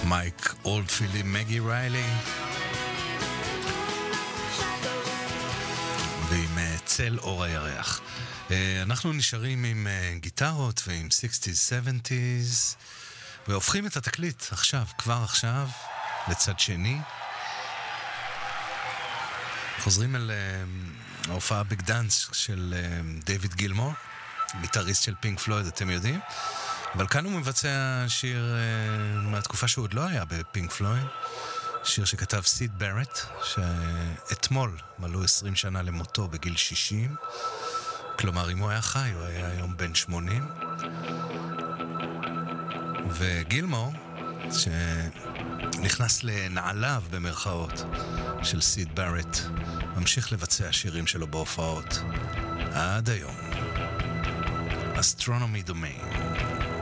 מייק אולדפילד עם מגי ריילי ועם צל אור הירח. אנחנו נשארים עם גיטרות ועם 60s, 70s והופכים את התקליט עכשיו, כבר עכשיו, לצד שני. חוזרים אל ההופעה ביג דאנס של דיוויד גילמור, גיטריסט של פינק פלויד, אתם יודעים. אבל כאן הוא מבצע שיר מהתקופה שהוא עוד לא היה בפינק פלויד, שיר שכתב סיד ברט, שאתמול מלאו 20 שנה למותו בגיל 60. כלומר, אם הוא היה חי, הוא היה היום בן 80. וגילמור, שנכנס לנעליו במרכאות של סיד ברט, ממשיך לבצע שירים שלו בהופעות עד היום. Astronomy Domain.